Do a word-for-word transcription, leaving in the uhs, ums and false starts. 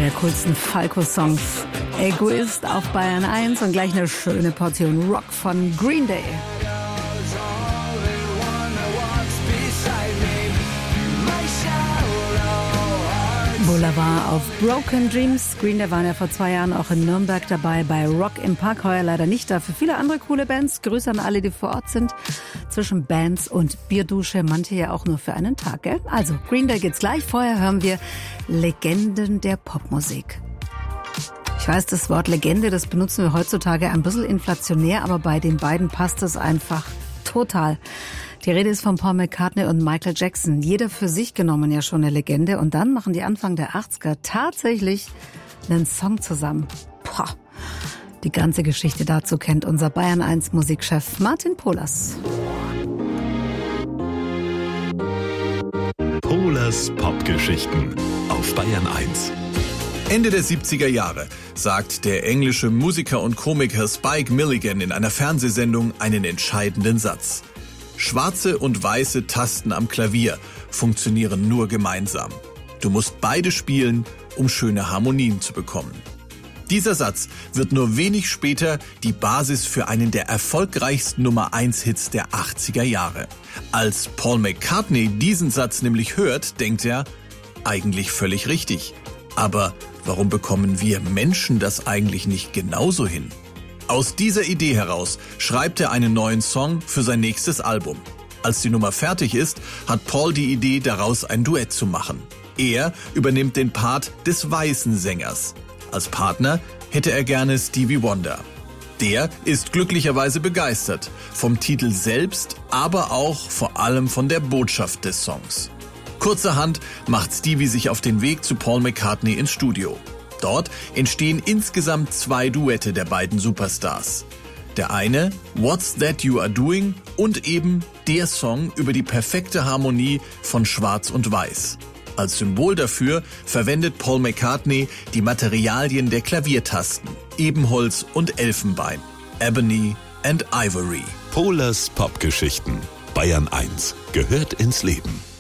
der coolsten Falco-Songs. Egoist auf Bayern eins und gleich eine schöne Portion Rock von Green Day. Boulevard auf Broken Dreams. Green Day waren ja vor zwei Jahren auch in Nürnberg dabei bei Rock im Park. Heuer leider nicht, dafür viele andere coole Bands. Grüße an alle, die vor Ort sind. Zwischen Bands und Bierdusche, manche ja auch nur für einen Tag, gell? Also, Green Day geht's gleich. Vorher hören wir Legenden der Popmusik. Ich weiß, das Wort Legende, das benutzen wir heutzutage ein bisschen inflationär, aber bei den beiden passt es einfach total. Die Rede ist von Paul McCartney und Michael Jackson. Jeder für sich genommen ja schon eine Legende. Und dann machen die Anfang der achtziger tatsächlich einen Song zusammen. Boah. Die ganze Geschichte dazu kennt unser Bayern eins Musikchef Martin Pohlers. Pohlers Popgeschichten auf Bayern eins. Ende der siebziger Jahre sagt der englische Musiker und Komiker Spike Milligan in einer Fernsehsendung einen entscheidenden Satz. Schwarze und weiße Tasten am Klavier funktionieren nur gemeinsam. Du musst beide spielen, um schöne Harmonien zu bekommen. Dieser Satz wird nur wenig später die Basis für einen der erfolgreichsten Nummer eins Hits der achtziger Jahre. Als Paul McCartney diesen Satz nämlich hört, denkt er, eigentlich völlig richtig. Aber warum bekommen wir Menschen das eigentlich nicht genauso hin? Aus dieser Idee heraus schreibt er einen neuen Song für sein nächstes Album. Als die Nummer fertig ist, hat Paul die Idee, daraus ein Duett zu machen. Er übernimmt den Part des weißen Sängers. Als Partner hätte er gerne Stevie Wonder. Der ist glücklicherweise begeistert, vom Titel selbst, aber auch vor allem von der Botschaft des Songs. Kurzerhand macht Stevie sich auf den Weg zu Paul McCartney ins Studio. Dort entstehen insgesamt zwei Duette der beiden Superstars. Der eine, What's That You Are Doing, und eben der Song über die perfekte Harmonie von Schwarz und Weiß. Als Symbol dafür verwendet Paul McCartney die Materialien der Klaviertasten, Ebenholz und Elfenbein, Ebony and Ivory. Pohlers Popgeschichten, Bayern eins, gehört ins Leben.